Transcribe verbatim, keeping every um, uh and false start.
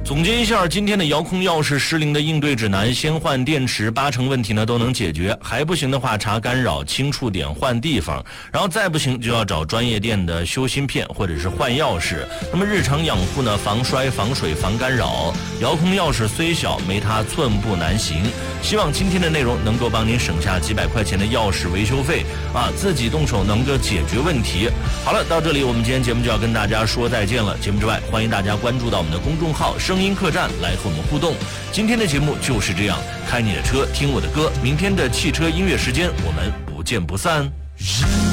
总结一下今天的遥控钥匙失灵的应对指南，先换电池，八成问题呢都能解决，还不行的话查干扰、清触点、换地方，然后再不行就要找专业店的修芯片或者是换钥匙。那么日常养护呢，防摔、防水、防干扰。遥控钥匙虽小，没它寸步难行。希望今天的内容能够帮您省下几百块钱的钥匙维修费啊，自己动手能够解决问题。好了，到这里我们今天节目就要跟大家说再见了。节目之外，欢迎大家关注到我们的公众号声音客栈来和我们互动。今天的节目就是这样，开你的车，听我的歌。明天的汽车音乐时间，我们不见不散。